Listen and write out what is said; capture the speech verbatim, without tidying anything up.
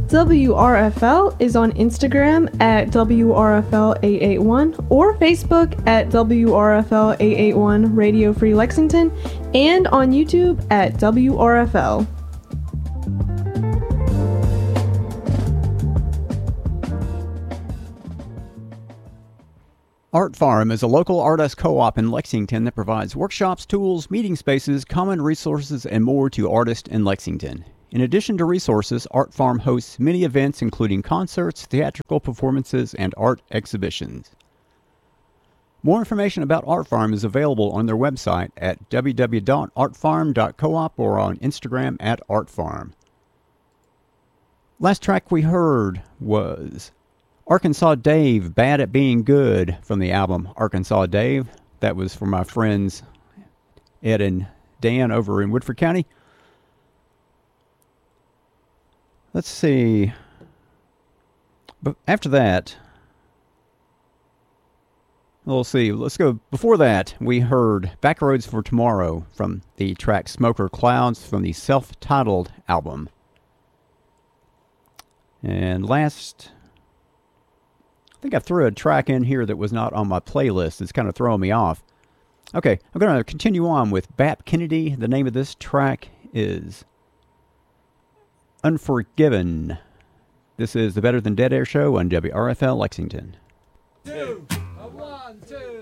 W R F L is on Instagram at W R F L eight eight one or Facebook at W R F L eight eight one Radio Free Lexington and on YouTube at W R F L. Art Farm is a local artist co-op in Lexington that provides workshops, tools, meeting spaces, common resources, and more to artists in Lexington. In addition to resources, Art Farm hosts many events including concerts, theatrical performances, and art exhibitions. More information about Art Farm is available on their website at w w w dot art farm dot coop or on Instagram at Art Farm. Last track we heard was Arkansas Dave, Bad at Being Good, from the album Arkansas Dave. That was for my friends Ed and Dan over in Woodford County. Let's see. But after that, we'll see. Let's go. Before that, we heard Backroads for Tomorrow from the track Smoker Clouds from the self-titled album. And last, I think I threw a track in here that was not on my playlist. It's kind of throwing me off. Okay, I'm going to continue on with Bap Kennedy. The name of this track is Unforgiven. This is the Better Than Dead Air Show on W R F L Lexington. Two, a one, two.